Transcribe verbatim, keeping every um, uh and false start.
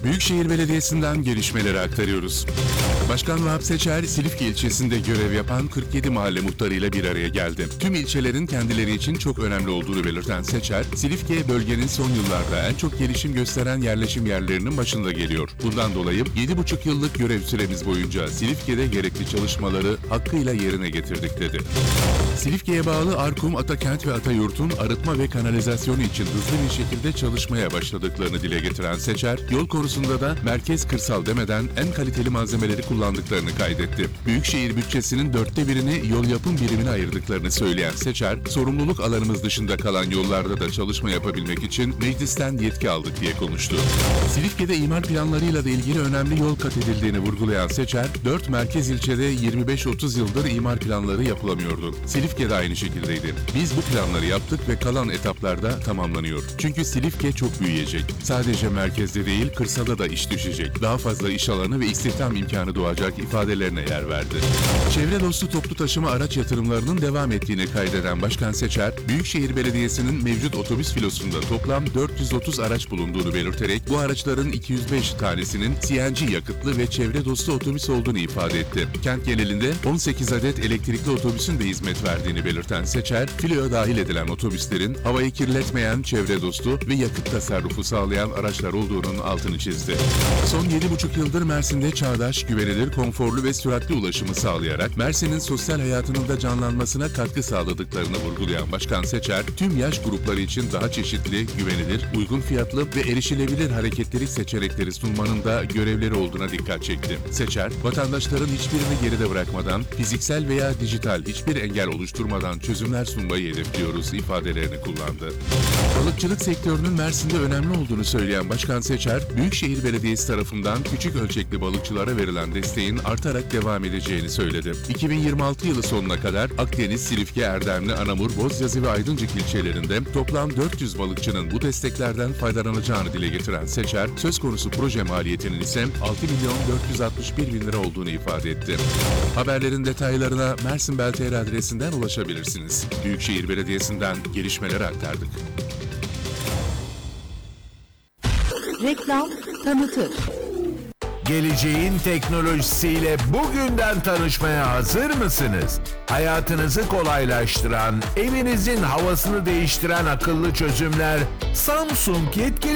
Büyükşehir Belediyesi'nden gelişmeleri aktarıyoruz. Başkan Vahap Seçer, Silifke ilçesinde görev yapan kırk yedi mahalle muhtarıyla bir araya geldi. Tüm ilçelerin kendileri için çok önemli olduğunu belirten Seçer, Silifke bölgenin son yıllarda en çok gelişim gösteren yerleşim yerlerinin başında geliyor. Bundan dolayı yedi buçuk yıllık görev süremiz boyunca Silifke'de gerekli çalışmaları hakkıyla yerine getirdik dedi. Silifke'ye bağlı Arkum, Atakent ve Atayurt'un arıtma ve kanalizasyonu için hızlı bir şekilde çalışmaya başladıklarını dile getiren Seçer, yol konusunda da merkez kırsal demeden en kaliteli malzemeleri kullandıklarını kaydetti. Büyükşehir bütçesinin dörtte birini yol yapım birimine ayırdıklarını söyleyen Seçer, sorumluluk alanımız dışında kalan yollarda da çalışma yapabilmek için meclisten yetki aldık diye konuştu. Silifke'de imar planlarıyla da ilgili önemli yol kat edildiğini vurgulayan Seçer, dört merkez ilçede yirmi beş otuz yıldır imar planları yapılamıyordu. Silifke de aynı şekildeydi. Biz bu planları yaptık ve kalan etaplarda tamamlanıyor. Çünkü Silifke çok büyüyecek. Sadece merkezde değil, kırsada da iş düşecek. Daha fazla iş alanı ve istihdam imkanı doğacak ifadelerine yer verdi. Çevre dostu toplu taşıma araç yatırımlarının devam ettiğini kaydeden Başkan Seçer, Büyükşehir Belediyesi'nin mevcut otobüs filosunda toplam dört yüz otuz araç bulunduğunu belirterek bu araçların iki yüz beş tanesinin C N G yakıtlı ve çevre dostu otobüs olduğunu ifade etti. Kent genelinde on sekiz adet elektrikli otobüsün de hizmet verdiğini belirten Seçer, filoya dahil edilen otobüslerin havayı kirletmeyen, çevre dostu ve yakıt tasarrufu sağlayan araçlar olduğunun altını çizdi. Son yedi buçuk yıldır Mersin'de çağdaş, güvenilir, konforlu ve süratli ulaşımı sağlayarak Mersin'in sosyal hayatının da canlanmasına katkı sağladıklarını vurgulayan Başkan Seçer, tüm yaş grupları için daha çeşitli, güvenilir, uygun fiyatlı ve erişilebilir hareketlilik seçenekleri sunmanın da görevleri olduğuna dikkat çekti. Seçer, vatandaşların hiçbirini geride bırakmadan, fiziksel veya dijital hiçbir engel oluşturmadan çözümler sunmayı hedefliyoruz ifadelerini kullandı. Balıkçılık sektörünün Mersin'de önemli olduğunu söyleyen Başkan Seçer, Büyükşehir Belediyesi tarafından küçük ölçekli balıkçılara verilen desteğin artarak devam edeceğini söyledi. iki bin yirmi altı yılı sonuna kadar Akdeniz, Silifke, Erdemli, Anamur, Bozyazı ve Aydıncık ilçelerinde toplam dört yüz balıkçının bu desteklerden faydalanacağını dile getiren Seçer, söz konusu proje maliyetinin ise altı milyon dört yüz altmış bir bin lira olduğunu ifade etti. Haberlerin detaylarına Mersin Beltr adresinden ulaşabilirsiniz. Büyükşehir Belediyesi'nden gelişmeleri aktardık. Reklam tanıtır. Geleceğin teknolojisiyle bugünden tanışmaya hazır mısınız? Hayatınızı kolaylaştıran, evinizin havasını değiştiren akıllı çözümler Samsung yetkili